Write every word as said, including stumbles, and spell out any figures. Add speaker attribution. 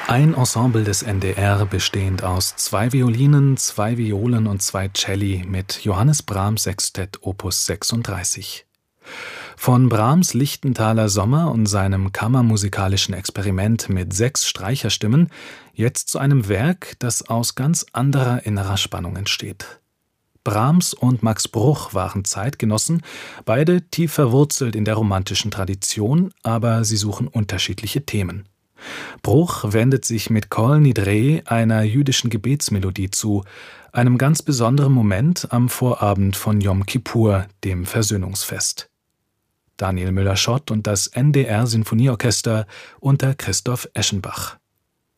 Speaker 1: Ein Ensemble des N D R, bestehend aus zwei Violinen, zwei Violen und zwei Celli mit Johannes Brahms Sextett Opus sechsunddreißig. Von Brahms Lichtenthaler Sommer und seinem kammermusikalischen Experiment mit sechs Streicherstimmen jetzt zu einem Werk, das aus ganz anderer innerer Spannung entsteht. Brahms und Max Bruch waren Zeitgenossen, beide tief verwurzelt in der romantischen Tradition, aber sie suchen unterschiedliche Themen. Bruch wendet sich mit Kol Nidre einer jüdischen Gebetsmelodie zu, einem ganz besonderen Moment am Vorabend von Jom Kippur, dem Versöhnungsfest. Daniel Müller-Schott und das N D R Sinfonieorchester unter Christoph Eschenbach.